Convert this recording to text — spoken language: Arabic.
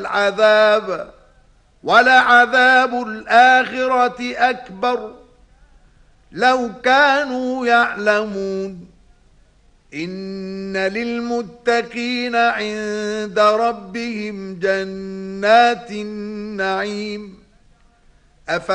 العذاب ولعذاب الآخرة أكبر لو كانوا يعلمون إن للمتقين عند ربهم جنات النعيم